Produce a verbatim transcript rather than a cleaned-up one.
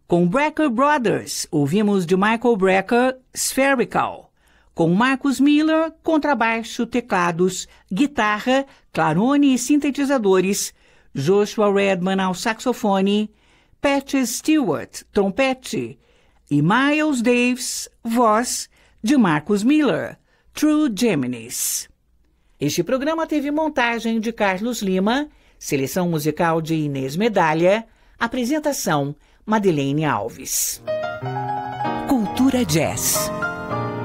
Com Brecker Brothers, ouvimos de Michael Brecker, Spherical. Com Marcus Miller, contrabaixo, teclados, guitarra, clarone e sintetizadores. Joshua Redman ao saxofone. Pat Stewart, trompete. E Miles Davis, voz, de Marcus Miller, True Geminis. Este programa teve montagem de Carlos Lima, seleção musical de Inês Medalha, apresentação Madeleine Alves. Cultura Jazz.